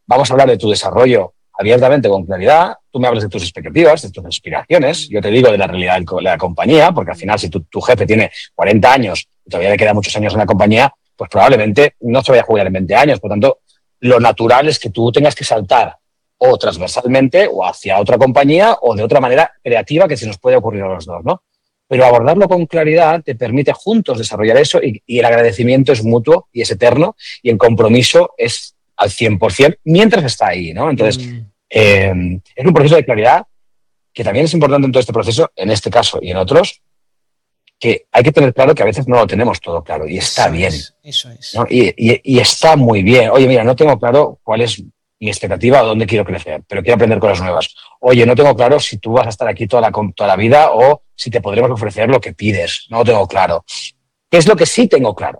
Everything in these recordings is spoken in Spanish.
vamos a hablar de tu desarrollo abiertamente, con claridad. Tú me hablas de tus expectativas, de tus aspiraciones. Yo te digo de la realidad de la compañía, porque al final, si tu jefe tiene 40 años y todavía le quedan muchos años en la compañía, pues probablemente no se vaya a jubilar en 20 años. Por tanto, lo natural es que tú tengas que saltar o transversalmente o hacia otra compañía o de otra manera creativa que se nos puede ocurrir a los dos, ¿no? Pero abordarlo con claridad te permite juntos desarrollar eso y el agradecimiento es mutuo y es eterno y el compromiso es al 100% mientras está ahí, ¿no? Entonces, es un proceso de claridad que también es importante en todo este proceso, en este caso y en otros, que hay que tener claro que a veces no lo tenemos todo claro y está bien. Eso es. ¿No? Y está muy bien. Oye, mira, no tengo claro cuál es mi expectativa o dónde quiero crecer, pero quiero aprender cosas nuevas. Oye, no tengo claro si tú vas a estar aquí toda la vida o si te podremos ofrecer lo que pides. No lo tengo claro. ¿Qué es lo que sí tengo claro?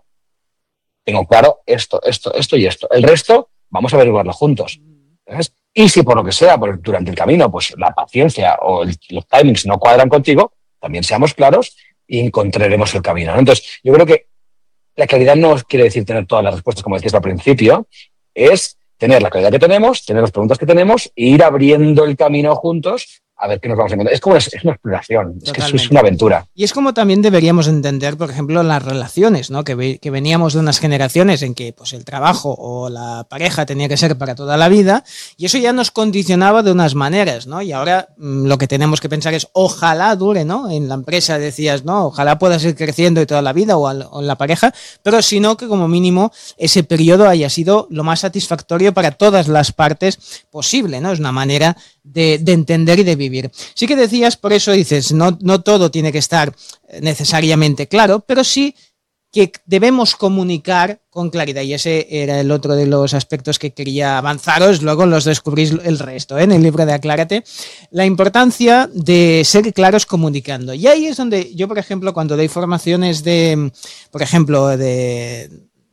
Tengo claro esto y esto. El resto, vamos a averiguarlo juntos. ¿Sabes? Y si por lo que sea, durante el camino, pues la paciencia o los timings no cuadran contigo, también seamos claros y encontraremos el camino, ¿no? Entonces, yo creo que la claridad no quiere decir tener todas las respuestas, como decías al principio, es tener la claridad que tenemos, tener las preguntas que tenemos e ir abriendo el camino juntos a ver qué nos vamos a encontrar. Es una exploración, es que es una aventura. Y es como también deberíamos entender, por ejemplo, las relaciones, ¿no? Que veníamos de unas generaciones en que pues, el trabajo o la pareja tenía que ser para toda la vida y eso ya nos condicionaba de unas maneras, ¿no? Y ahora lo que tenemos que pensar es ojalá dure, ¿no? En la empresa decías, ¿no? Ojalá puedas ir creciendo de toda la vida o en la pareja, pero sino que como mínimo ese periodo haya sido lo más satisfactorio para todas las partes posible, ¿no? Es una manera de entender y de vivir. Sí que decías, por eso dices, no todo tiene que estar necesariamente claro, pero sí que debemos comunicar con claridad y ese era el otro de los aspectos que quería avanzaros, luego los descubrís el resto, en el libro de Aclárate, la importancia de ser claros comunicando. Y ahí es donde yo, por ejemplo, cuando doy formaciones de, por ejemplo, de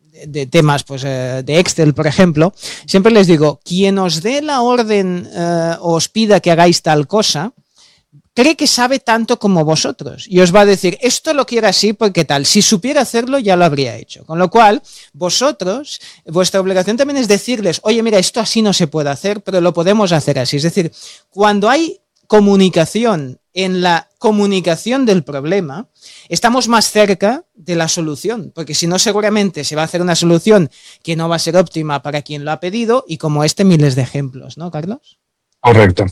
temas pues de Excel, por ejemplo, siempre les digo, quien os dé la orden o os pida que hagáis tal cosa, cree que sabe tanto como vosotros y os va a decir, esto lo quiero así porque tal, si supiera hacerlo ya lo habría hecho. Con lo cual, vosotros, vuestra obligación también es decirles, oye, mira, esto así no se puede hacer, pero lo podemos hacer así. Es decir, cuando hay comunicación en la comunicación del problema, estamos más cerca de la solución, porque si no seguramente se va a hacer una solución que no va a ser óptima para quien lo ha pedido y como miles de ejemplos, ¿no, Carlos? Correcto.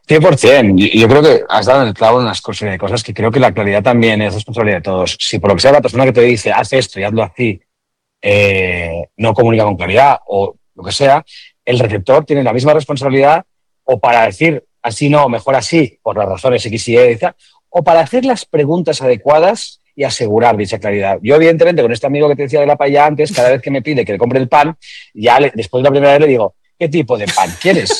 100%. Yo creo que has dado en el clavo unas cosas de cosas que creo que la claridad también es responsabilidad de todos. Si por lo que sea la persona que te dice, haz esto y hazlo así, no comunica con claridad o lo que sea, el receptor tiene la misma responsabilidad o para decir así no, mejor así, por las razones X y Y, o para hacer las preguntas adecuadas y asegurar dicha claridad. Yo, evidentemente, con este amigo que te decía de la paella antes, cada vez que me pide que le compre el pan, ya después de la primera vez le digo, ¿qué tipo de pan quieres?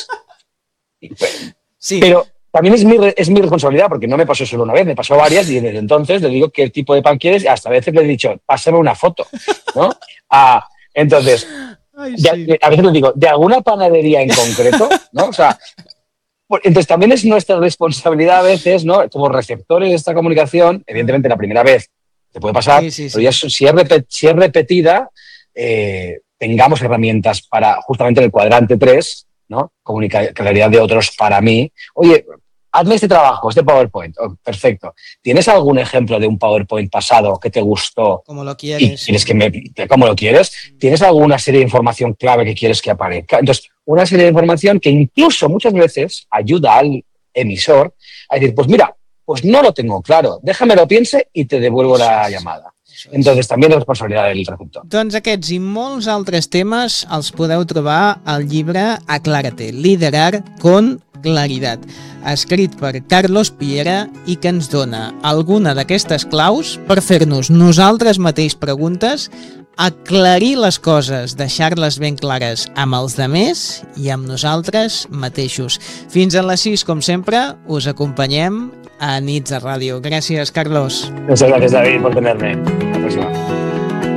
Sí. Pero también es mi responsabilidad, porque no me pasó solo una vez, me pasó varias, y desde entonces le digo qué tipo de pan quieres, y hasta a veces le he dicho, pásame una foto, ¿no? Entonces, Ay, sí. a veces le digo, ¿de alguna panadería en concreto? ¿No? O sea, entonces también es nuestra responsabilidad a veces, ¿no? Como receptores de esta comunicación, evidentemente la primera vez te puede pasar, pero ya si es repetida, tengamos herramientas para justamente en el cuadrante 3, ¿no? Comunicar claridad de otros para mí. Oye, hazme este trabajo, este PowerPoint. Oh, perfecto. ¿Tienes algún ejemplo de un PowerPoint pasado que te gustó? Como lo quieres. Y quieres ¿cómo lo quieres? ¿Tienes alguna serie de información clave que quieres que aparezca? Entonces, una serie de información que incluso muchas veces ayuda al emisor a decir, pues mira, pues no lo tengo claro, déjame lo piense y te devuelvo la llamada. Entonces, també és responsabilitat del receptor. Doncs aquests i molts altres temes els podeu trobar al llibre Aclárate, liderar con claridad, escrit per Carlos Piera i que ens dona alguna d'aquestes claus per fer-nos nosaltres mateix preguntes, aclarir les coses, deixar-les ben clares amb els demés i amb nosaltres mateixos. Fins a les 6, com sempre, us acompanyem a Nits a Ràdio. Gràcies, Carlos. Muchas gracias, David, por tenerme. Hasta la próxima.